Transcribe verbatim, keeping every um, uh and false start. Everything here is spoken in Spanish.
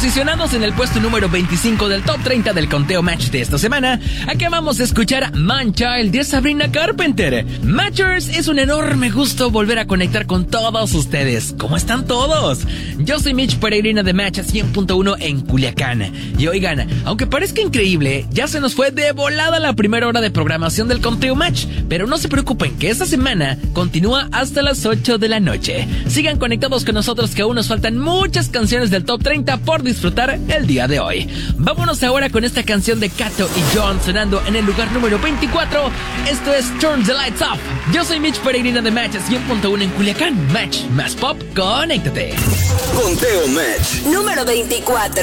Posicionados en el puesto número veinticinco del top treinta del conteo Match de esta semana, acabamos de escuchar Man Child de Sabrina Carpenter. Matchers, es un enorme gusto volver a conectar con todos ustedes. ¿Cómo están todos? Yo soy Mitch Peregrina de Match cien punto uno en Culiacán. Y oigan, aunque parezca increíble, ya se nos fue de volada la primera hora de programación del conteo Match. Pero no se preocupen, que esta semana continúa hasta las ocho de la noche. Sigan conectados con nosotros, que aún nos faltan muchas canciones del top treinta por disfrutar el día de hoy. Vámonos ahora con esta canción de Kato y John sonando en el lugar número veinticuatro. Esto es Turn the Lights Off. Yo soy Mitch Peregrina de Match cien punto uno en Culiacán. Match más pop, conéctate. Conteo Match número veinticuatro.